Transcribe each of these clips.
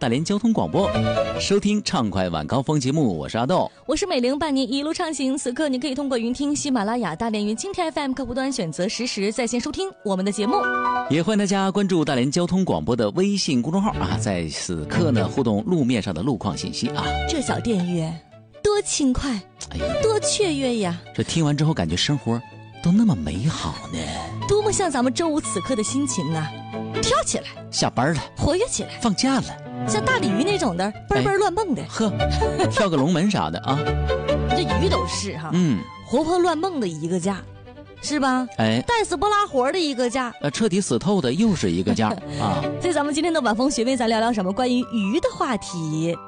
大连交通广播，收听畅快晚高峰节目，我是阿豆， 我是美玲，伴你一路畅行。此刻你可以通过云听喜马拉雅、大连云蜻蜓 FM 客户端选择实时在线收听我们的节目， 也欢迎大家关注大连交通广播的微信公众号啊，在此刻呢互动路面上的路况信息啊。 这小电乐多轻快，多雀跃呀！ 这听完之后感觉生活都那么美好呢， 多么像咱们周五此刻的心情啊！跳起来， 下班了， 活跃起来， 放假了， 像大鲤鱼那种的蹦蹦乱蹦的， 呵，跳个龙门啥的啊， 这鱼都是哈，活泼乱蹦的一个价，是吧？带死不拉活的一个价， 彻底死透的又是一个价啊！ 所以咱们今天的晚风学妹，咱聊聊什么关于鱼的话题。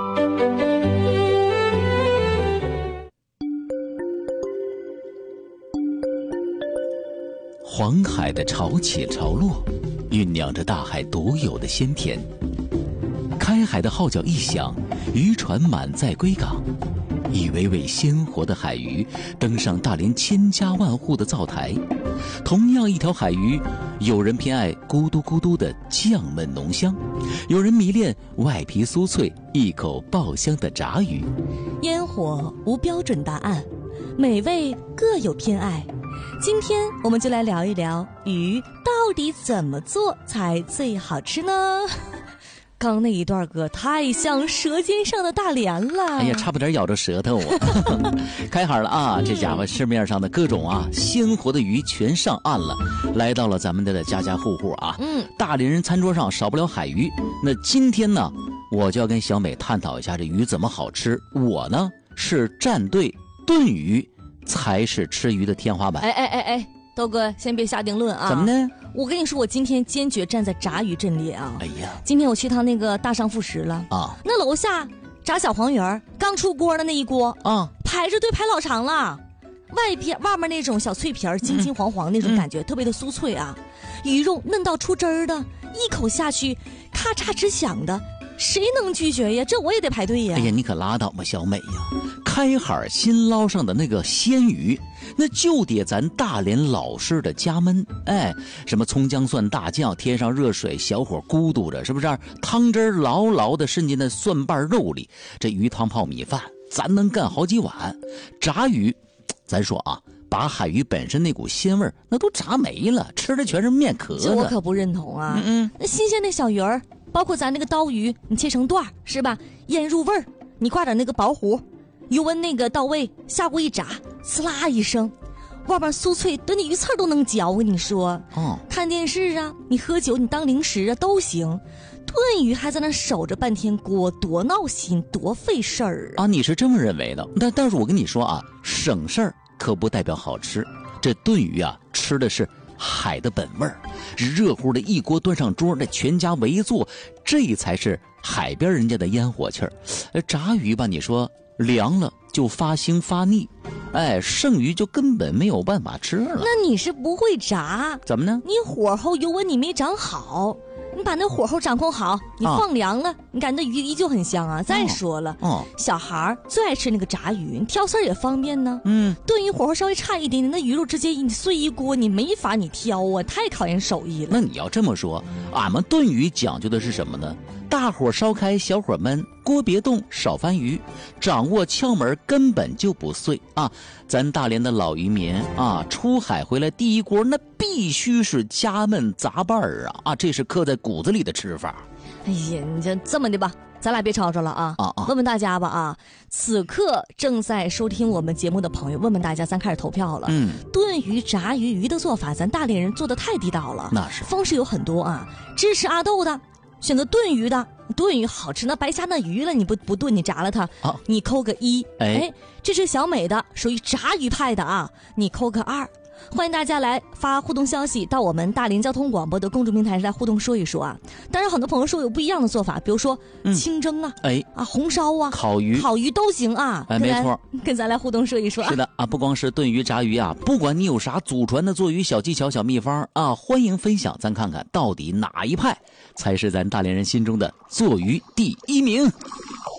黄海的潮起潮落，酝酿着大海独有的鲜甜。开海的号角一响，渔船满载归港，一尾尾鲜活的海鱼登上大连千家万户的灶台。同样一条海鱼，有人偏爱咕嘟咕嘟的酱焖浓香，有人迷恋外皮酥脆一口爆香的炸鱼。 烟火无标准答案，美味各有偏爱。今天我们就来聊一聊鱼到底怎么做才最好吃呢？刚那一段歌太像舌尖上的大连了， 哎呀，差不点咬着舌头啊！开海了啊，这家伙市面上的各种鲜活的鱼全上岸了，来到了咱们的家家户户啊。大连人餐桌上少不了海鱼。那今天呢，我就要跟小美探讨一下这鱼怎么好吃。我呢是站队炖鱼才是吃鱼的天花板。 豆哥先别下定论啊！ 怎么呢？ 我跟你说，我今天坚决站在炸鱼阵列啊！ 哎呀， 今天我去趟那个大商副食了啊，那楼下炸小黄鱼刚出锅的那一锅啊，排着队排老长了。外面那种小脆皮金金黄黄那种感觉，特别的酥脆啊，鱼肉嫩到出汁儿的，一口下去咔嚓直响的，谁能拒绝呀？这我也得排队呀！ 哎呀，你可拉倒吧，小美呀！开海新捞上的那个鲜鱼，那就得咱大连老式的家焖。什么葱姜蒜大酱，添上热水，小火咕嘟着，是不是？汤汁牢牢的渗进那蒜瓣肉里，这鱼汤泡米饭，咱能干好几碗。炸鱼，咱说啊，把海鱼本身那股鲜味那都炸没了，吃的全是面壳子。 这我可不认同啊！那新鲜的小鱼儿，包括咱那个刀鱼，你切成段是吧？腌入味儿，你挂点那个薄糊，油温那个到位，下锅一炸，呲啦一声，外边酥脆，等你鱼刺都能嚼。我跟你说，看电视啊，你喝酒，你当零食啊都行。炖鱼还在那守着半天锅，多闹心，多费事儿啊！你是这么认为的？但是我跟你说啊，省事儿可不代表好吃。这炖鱼啊，吃的是海的本味儿，热乎的一锅端上桌，那全家围坐，这才是海边人家的烟火气儿。炸鱼吧，你说凉了就发腥发腻，剩鱼就根本没有办法吃了。 那你是不会炸？ 怎么呢？ 你火候油温你没掌好，你把那火候掌控好，你放凉了，你感觉鱼依旧很香啊。再说了，小孩最爱吃那个炸鱼，你挑丝也方便呢。炖鱼火候稍微差一点点，那鱼肉直接你碎一锅，你没法你挑啊，太考验手艺了。 那你要这么说，俺们炖鱼讲究的是什么呢？大火烧开，小火焖，锅别动，少翻鱼，掌握窍门根本就不碎啊！咱大连的老渔民啊，出海回来第一锅那必须是加焖杂拌儿啊！这是刻在骨子里的吃法。 哎呀，你这么的吧，咱俩别吵吵了啊！问问大家吧啊！此刻正在收听我们节目的朋友，问问大家，咱开始投票了。炖鱼、炸鱼，鱼的做法，咱大连人做的太地道了。 那是方式有很多啊，支持阿豆的。选择炖鱼的，炖鱼好吃，那白虾那鱼了，你不炖，你炸了它，你扣个1。这是小美的，属于炸鱼派的啊，你扣个2。欢迎大家来发互动消息到我们大连交通广播的公众平台上来互动说一说啊。当然很多朋友说有不一样的做法，比如说清蒸啊，红烧啊，烤鱼都行啊。 没错， 跟咱来互动说一说。 是的啊，不光是炖鱼炸鱼啊，不管你有啥祖传的做鱼小技巧小秘方啊，欢迎分享，咱看看到底哪一派才是咱大连人心中的做鱼第一名。